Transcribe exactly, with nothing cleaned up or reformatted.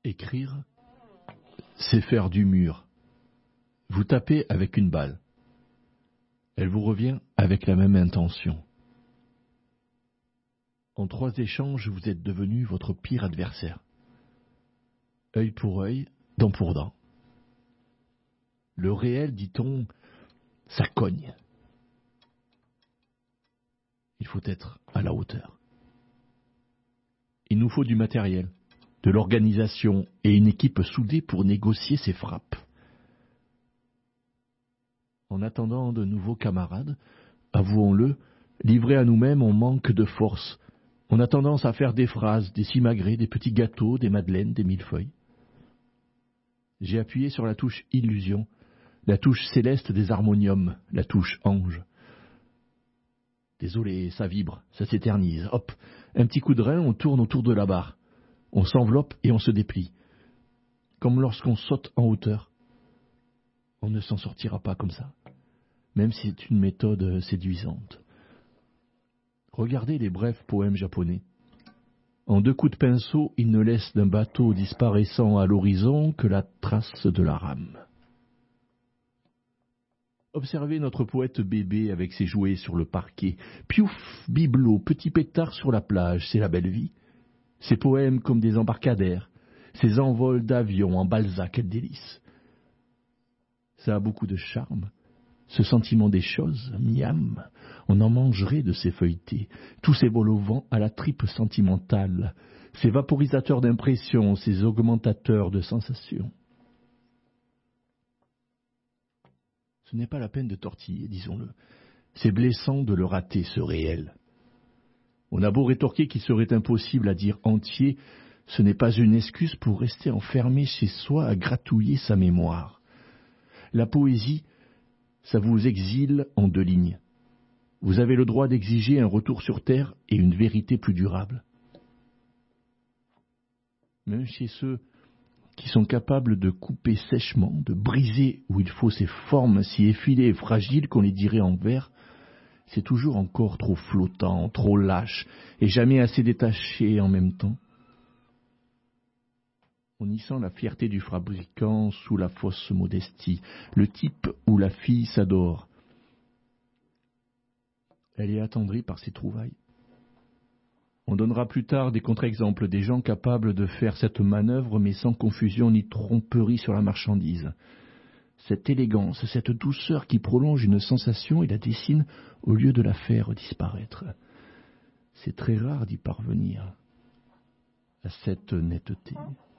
Écrire, c'est faire du mur. Vous tapez avec une balle. Elle vous revient avec la même intention. En trois échanges, vous êtes devenu votre pire adversaire. Œil pour œil, dent pour dent. Le réel, dit-on, ça cogne. Il faut être à la hauteur. Il nous faut du matériel, de l'organisation et une équipe soudée pour négocier ces frappes. En attendant de nouveaux camarades, avouons-le, livrés à nous-mêmes, on manque de force. On a tendance à faire des phrases, des simagrées, des petits gâteaux, des madeleines, des millefeuilles. J'ai appuyé sur la touche illusion, la touche céleste des harmoniums, la touche ange. Désolé, ça vibre, ça s'éternise. Hop, un petit coup de rein, on tourne autour de la barre. On s'enveloppe et on se déplie. Comme lorsqu'on saute en hauteur. On ne s'en sortira pas comme ça, même si c'est une méthode séduisante. Regardez les brefs poèmes japonais. En deux coups de pinceau, ils ne laissent d'un bateau disparaissant à l'horizon que la trace de la rame. Observez notre poète bébé avec ses jouets sur le parquet. Piouf, bibelot, petit pétard sur la plage, c'est la belle vie. Ses poèmes comme des embarcadères, ses envols d'avions en balsa, quel délice. Ça a beaucoup de charme. Ce sentiment des choses, miam, on en mangerait de ces feuilletés, tous ces vols au vent à la tripe sentimentale, ces vaporisateurs d'impression, ces augmentateurs de sensations. Ce n'est pas la peine de tortiller, disons-le. C'est blessant de le rater, ce réel. On a beau rétorquer qu'il serait impossible à dire entier, ce n'est pas une excuse pour rester enfermé chez soi à gratouiller sa mémoire. La poésie, ça vous exile en deux lignes. Vous avez le droit d'exiger un retour sur terre et une vérité plus durable. Même chez ceux qui sont capables de couper sèchement, de briser où il faut ces formes si effilées et fragiles qu'on les dirait en vers, c'est toujours encore trop flottant, trop lâche, et jamais assez détaché en même temps. On y sent la fierté du fabricant sous la fausse modestie, le type où la fille s'adore. Elle est attendrie par ses trouvailles. On donnera plus tard des contre-exemples, des gens capables de faire cette manœuvre, mais sans confusion ni tromperie sur la marchandise. Cette élégance, cette douceur qui prolonge une sensation et la dessine au lieu de la faire disparaître. C'est très rare d'y parvenir à cette netteté.